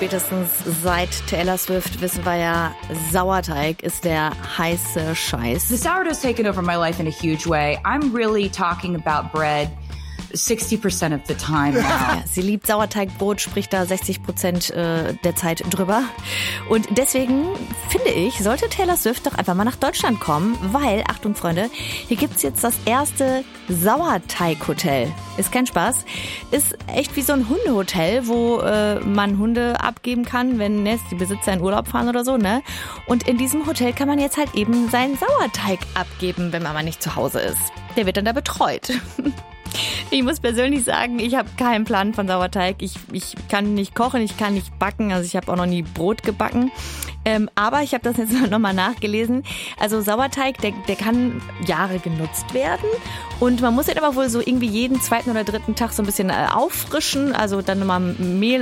spätestens seit Taylor Swift wissen wir ja, Sauerteig ist der heiße Scheiß. The sourdough's taken over my life in a huge way. I'm really talking about bread 60% of the time now. Ja, sie liebt Sauerteigbrot, spricht da 60% der Zeit drüber. Und deswegen finde ich, sollte Taylor Swift doch einfach mal nach Deutschland kommen, weil, Achtung Freunde, hier gibt's jetzt das erste Sauerteighotel. Ist kein Spaß. Ist echt wie so ein Hundehotel, wo man Hunde abgeben kann, wenn die Besitzer in Urlaub fahren oder so, ne? Und in diesem Hotel kann man jetzt halt eben seinen Sauerteig abgeben, wenn man mal nicht zu Hause ist. Der wird dann da betreut. Ich muss persönlich sagen, ich habe keinen Plan von Sauerteig. Ich kann nicht kochen, ich kann nicht backen. Also ich habe auch noch nie Brot gebacken. Aber ich habe das jetzt nochmal nachgelesen. Also Sauerteig, der kann Jahre genutzt werden. Und man muss den aber wohl so irgendwie jeden zweiten oder dritten Tag so ein bisschen auffrischen. Also dann nochmal Mehl